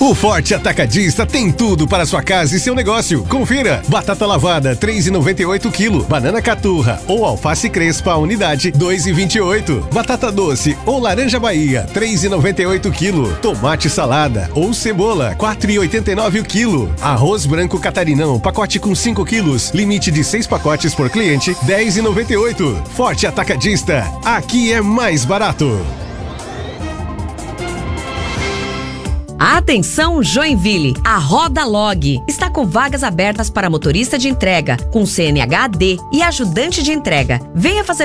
O Forte Atacadista tem tudo para sua casa e seu negócio. Confira: batata lavada 3,98 kg, banana caturra ou alface crespa a unidade 2,28. Batata doce ou laranja Bahia 3,98 kg. Tomate salada ou cebola 4,89 o quilo. Arroz branco catarinão pacote com 5 quilos, limite de 6 pacotes por cliente 10,98. Forte Atacadista, aqui é mais barato. Atenção Joinville, a Roda Log está com vagas abertas para motorista de entrega, com CNH-D e ajudante de entrega. Venha fazer